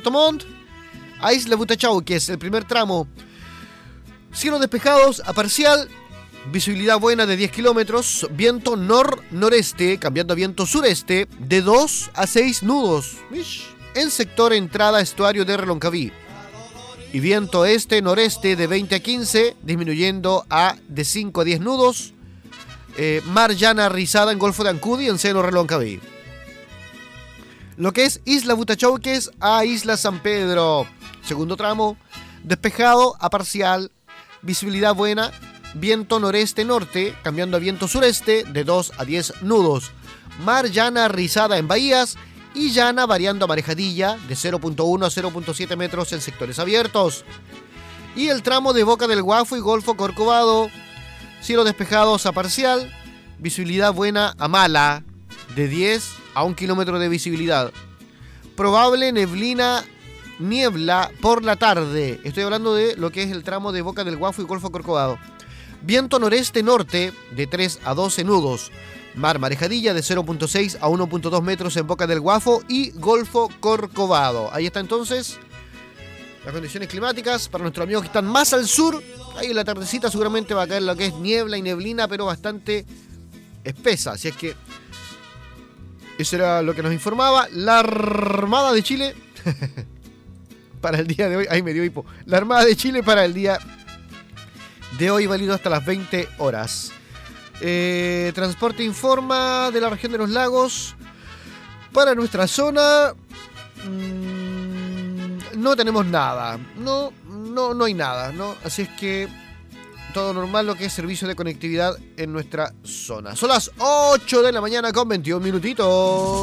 Puerto Montt a Isla Butachauques, el primer tramo. Cielos despejados a parcial, visibilidad buena de 10 kilómetros, viento nor-noreste, cambiando a viento sureste, de 2 a 6 nudos. En sector entrada estuario de Reloncaví. Y viento este-noreste de 20 a 15, disminuyendo a de 5 a 10 nudos. Mar llana rizada en Golfo de Ancudi, en seno Reloncaví. Lo que es Isla Butachauques a Isla San Pedro. Segundo tramo, despejado a parcial, visibilidad buena, viento noreste-norte, cambiando a viento sureste, de 2 a 10 nudos. Mar llana rizada en bahías y llana variando a marejadilla, de 0.1 a 0.7 metros en sectores abiertos. Y el tramo de Boca del Guafo y Golfo Corcovado, cielos despejados a parcial, visibilidad buena a mala, de 10 a 1 kilómetro de visibilidad. Probable niebla por la tarde. Estoy hablando de lo que es el tramo de Boca del Guafo y Golfo Corcovado. Viento noreste-norte de 3 a 12 nudos. Mar marejadilla de 0.6 a 1.2 metros en Boca del Guafo y Golfo Corcovado. Ahí está entonces las condiciones climáticas para nuestros amigos que están más al sur. Ahí en la tardecita seguramente va a caer lo que es niebla y neblina, pero bastante espesa. Así es que eso era lo que nos informaba la Armada de Chile para el día de hoy. Ahí me dio hipo. La Armada de Chile para el día de hoy, válido hasta las 20 horas. Transporte informa de la región de los lagos. Para nuestra zona no tenemos nada. No hay nada, ¿no? Así es que todo normal lo que es servicio de conectividad en nuestra zona. Son las 8 de la mañana con 21 minutitos.